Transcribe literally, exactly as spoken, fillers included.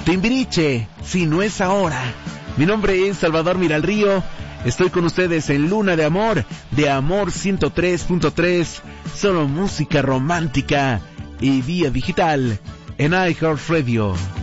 Timbiriche, si no es ahora. Mi nombre es Salvador Miralrío. Estoy con ustedes en Luna de Amor, de Amor ciento tres punto tres. Solo música romántica y vía digital en iHeartRadio.